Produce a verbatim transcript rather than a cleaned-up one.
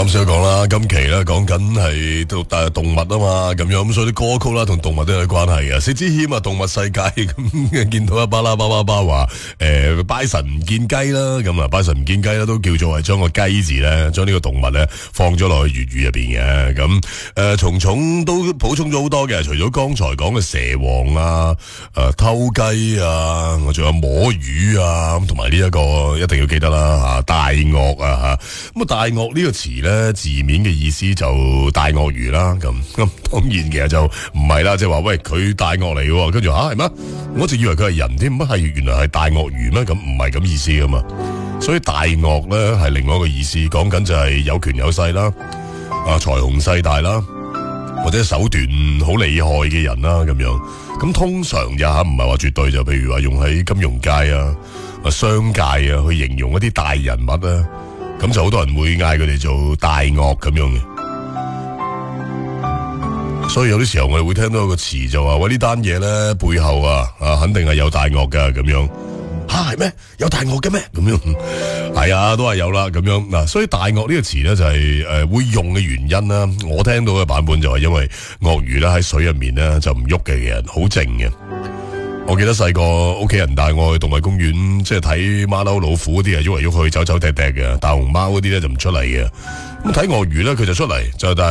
啱先講啦，今期咧講緊係動誒動物啊嘛，咁樣咁所以啲歌曲啦同動物都有關係嘅。薛之謙啊，動物世界咁見到一巴啦巴巴巴話誒拜神唔見雞啦，咁啊拜神唔見雞啦，都叫做係將個雞字咧，將呢個動物咧放咗落去粵語入邊嘅。咁誒蟲蟲都補充咗好多嘅，除咗剛才講嘅蛇王啊、誒、呃、偷雞啊，我仲有摸魚啊，同埋呢一個一定要記得啦吓，大鱷啊吓，咁啊大鱷呢個詞咧字面嘅意思就大鱷魚啦，咁咁當然其實就唔係啦，即係話喂佢大鱷嚟嘅，跟住吓係咩？我一直以為佢係人添，乜係原來係大鱷魚咩？咁唔係咁意思噶嘛，所以大鱷咧係另外一個意思，講緊就係有權有勢啦，啊財雄勢大啦，或者手段好厲害嘅人啦咁樣。咁通常就吓唔係話絕對，就譬如話用喺金融界啊、啊商界啊去形容一啲大人物啊。咁就好多人會嗌佢哋做大鱷咁樣嘅，所以有啲時候我哋會聽到一個詞就話喂呢單嘢咧背後啊啊肯定係有大鱷噶咁樣，吓係咩？有大鱷嘅咩？咁樣係啊，都係有啦咁樣嗱，所以大鱷呢個詞咧就係、是、誒、呃、會用嘅原因啦。我聽到嘅版本就係因為鱷魚咧喺水入面咧就唔喐嘅人，好靜嘅。我記得細個屋企人帶我去動物公園，即係睇馬騮、老虎嗰啲係喐嚟喐去、走走趯趯嘅，大熊貓嗰啲咧就唔出嚟嘅。咁睇鱷魚咧，佢就出嚟就帶